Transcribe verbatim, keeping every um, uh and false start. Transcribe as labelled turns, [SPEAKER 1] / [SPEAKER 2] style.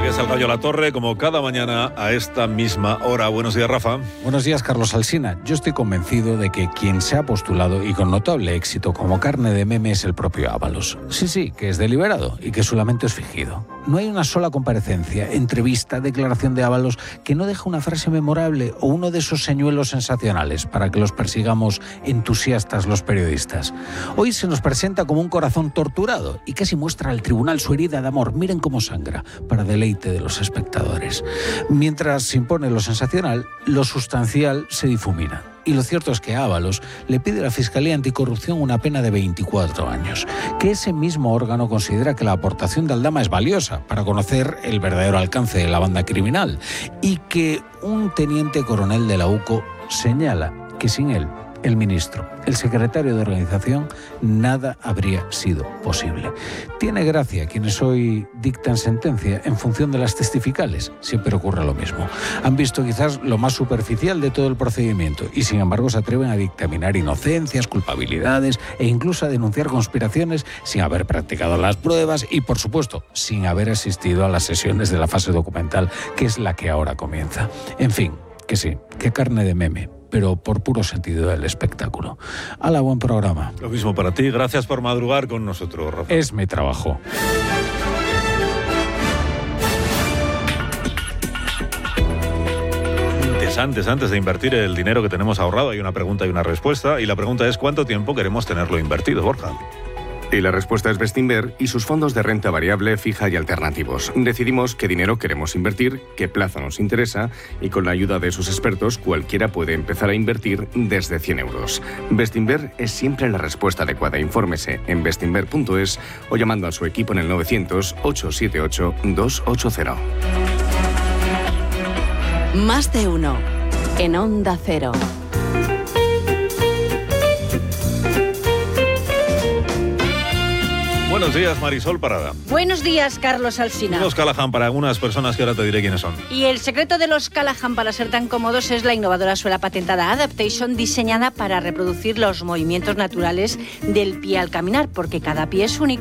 [SPEAKER 1] Rodríguez al Gallo La Torre, como cada mañana a esta misma hora. Buenos días, Rafa.
[SPEAKER 2] Buenos días, Carlos Alsina. Yo estoy convencido de que quien se ha postulado y con notable éxito como carne de meme es el propio Ábalos. Sí, sí, que es deliberado y que su lamento es fingido. No hay una sola comparecencia, entrevista, declaración de Ábalos que no deje una frase memorable o uno de esos señuelos sensacionales para que los persigamos entusiastas los periodistas. Hoy se nos presenta como un corazón torturado y casi muestra al tribunal su herida de amor. Miren cómo sangra, para deleite de los espectadores. Mientras se impone lo sensacional, lo sustancial se difumina. Y lo cierto es que Ábalos le pide a la Fiscalía Anticorrupción una pena de veinticuatro años, que ese mismo órgano considera que la aportación de Aldama es valiosa para conocer el verdadero alcance de la banda criminal y que un teniente coronel de la U C O señala que sin él, el ministro, el secretario de organización, nada habría sido posible. Tiene gracia quienes hoy dictan sentencia en función de las testificales. Siempre ocurre lo mismo. Han visto quizás lo más superficial de todo el procedimiento y sin embargo se atreven a dictaminar inocencias, culpabilidades e incluso a denunciar conspiraciones sin haber practicado las pruebas y, por supuesto, sin haber asistido a las sesiones de la fase documental, que es la que ahora comienza. En fin, que sí, que carne de meme, pero por puro sentido del espectáculo. ¡Hala, buen programa!
[SPEAKER 1] Lo mismo para ti. Gracias por madrugar con nosotros, Rafa.
[SPEAKER 2] Es mi trabajo.
[SPEAKER 1] Antes, antes, antes de invertir el dinero que tenemos ahorrado, hay una pregunta y una respuesta. Y la pregunta es, ¿cuánto tiempo queremos tenerlo invertido, Borja?
[SPEAKER 3] Y la respuesta es Bestinver y sus fondos de renta variable, fija y alternativos. Decidimos qué dinero queremos invertir, qué plazo nos interesa y con la ayuda de sus expertos cualquiera puede empezar a invertir desde cien euros. Bestinver es siempre la respuesta adecuada. Infórmese en bestinver punto es o llamando a su equipo en el novecientos, ochocientos setenta y ocho, doscientos ochenta.
[SPEAKER 4] Más de uno en Onda Cero.
[SPEAKER 1] Buenos días, Marisol Parada.
[SPEAKER 5] Buenos días, Carlos Alsina.
[SPEAKER 1] Los Callahan para algunas personas que ahora te diré quiénes son.
[SPEAKER 5] Y el secreto de los Callahan para ser tan cómodos es la innovadora suela patentada Adaptation, diseñada para reproducir los movimientos naturales del pie al caminar, porque cada pie es único